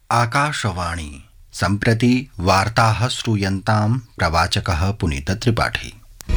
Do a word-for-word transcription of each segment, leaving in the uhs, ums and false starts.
आकाशवाणी सम्प्रति वार्ताः श्रूयन्तां प्रवाचकः पुनीत त्रिपाठी।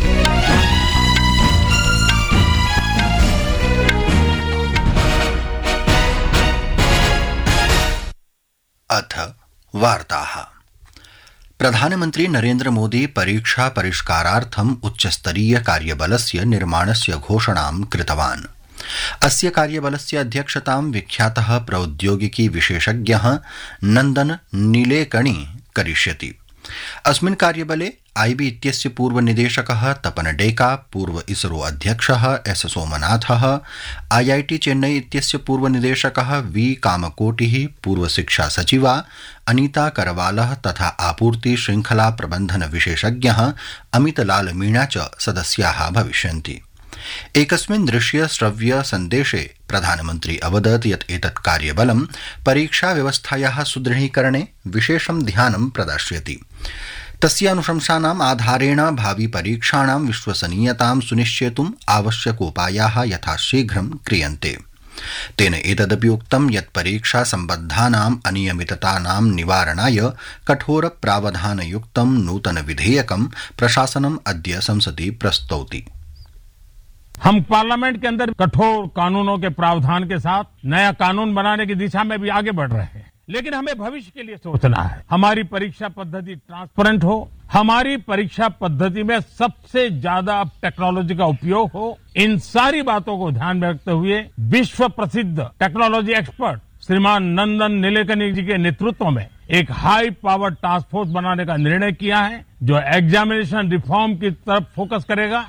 अथ वार्ताः। प्रधानमन्त्री नरेन्द्र मोदी परीक्षा परिष्कारार्थम् उच्चस्तरीय कार्यबलस्य निर्माणस्य घोषणां कृतवान्। अस्य कार्यबलस्य अध्यक्षतां विख्यातः प्रौद्योगिकी विशेषज्ञः नन्दन नीलेकणी करिष्यति। अस्मिन् कार्यबले आईबी इत्यस्य पूर्वनिदेशकः तपन डेका, पूर्व इसरो अध्यक्षः एस सोमनाथः, आईआईटी चेन्नई इत्यस्य पूर्वनिदेशकः वी कामकोटिः, पूर्व शिक्षा सचिवा अनीता करवालः तथा आपूर्ति श्रृंखला प्रबंधन विशेषज्ञः अमितलाल मीणा च सदस्याः भविष्यन्ति। एकस्मिन् दृश्य श्रव्य सन्देशे प्रधानमन्त्री अवदत् यत् एतत् कार्यबलं परीक्षा व्यवस्थायाः सुदृढीकरणे विशेषं ध्यानं प्रदास्यति। तस्य अनुशंसानाम् आधारेण भावि परीक्षाणां विश्वसनीयतां सुनिश्चेतुम् आवश्यकोपायाः यथाशीघ्रं क्रियन्ते। तेन एतदपि उक्तं यत् परीक्षा सम्बद्धानाम् अनियमिततानां निवारणाय कठोर प्रावधानयुक्तं नूतन विधेयकं प्रशासनम् अद्य संसदि प्रस्तौति। हम पार्लियामेंट के अंदर कठोर कानूनों के प्रावधान के साथ नया कानून बनाने की दिशा में भी आगे बढ़ रहे हैं, लेकिन हमें भविष्य के लिए सोचना है। हमारी परीक्षा पद्धति ट्रांसपेरेंट हो, हमारी परीक्षा पद्धति में सबसे ज्यादा टेक्नोलॉजी का उपयोग हो। इन सारी बातों को ध्यान में रखते हुए विश्व प्रसिद्ध टेक्नोलॉजी एक्सपर्ट श्रीमान नंदन नीलेकनी जी के नेतृत्व में एक हाई पावर टास्क फोर्स बनाने का निर्णय किया है, जो एग्जामिनेशन रिफॉर्म की तरफ फोकस करेगा।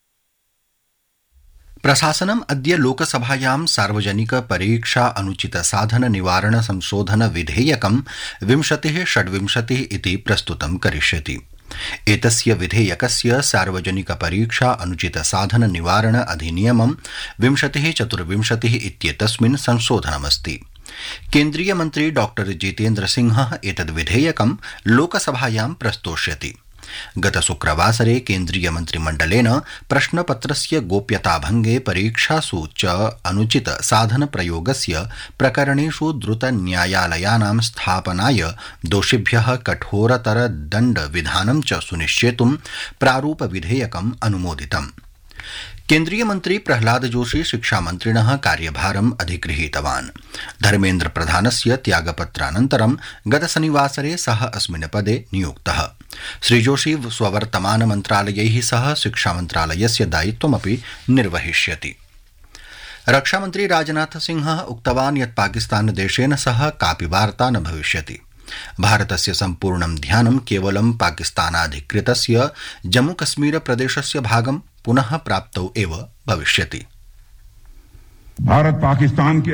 प्रशासनम् अद्य लोकसभायां सार्वजनिक परीक्षा अनुचित साधन निवारण संशोधन विधेयकं विंशतिः षड्विंशतिः इति प्रस्तुतं करिष्यति। एतस्य विधेयकस्य सार्वजनिक परीक्षा अनुचित साधन निवारण अधिनियमं विंशतिः चतुर्विंशतिः इत्येतस्मिन् संशोधनमस्ति। केन्द्रीय मन्त्री डॉक्टर जितेन्द्र सिंहः एतद् विधेयकं लोकसभायां प्रस्तोष्यति। गत शुक्रवासरे केन्द्रीय मन्त्रिमण्डलेन प्रश्नपत्रस्य गोप्यताभंगे परीक्षासु च अनुचित साधन प्रयोगस्य प्रकरणेषु द्रुत न्यायालयानां स्थापनाय दोषिभ्यः कठोरतर दण्ड विधानं च सुनिश्चेतुं प्रारूप विधेयकम् अनुमोदितम्। केन्द्रीय मन्त्री प्रह्लाद जोशी शिक्षामन्त्रिणः कार्यभारम् अधिगृहीतवान्। धर्मेन्द्र प्रधानस्य त्यागपत्रानन्तरं गतशनिवासरे सः अस्मिन् पदे नियुक्तः। श्रीजोशी स्ववर्तमान मन्त्रालयैः सह शिक्षामन्त्रालयस्य दायित्वमपि निर्वहिष्यति। रक्षामन्त्री राजनाथ सिंहः उक्तवान् यत् पाकिस्तान देशेन सह कापि वार्ता न भविष्यति। भारतस्य सम्पूर्णं ध्यानं केवलं पाकिस्तानाधिकृतस्य जम्मूकश्मीर प्रदेशस्य भागं पुनः प्राप्तौ एव भविष्यति। भारत पाकिस्तान के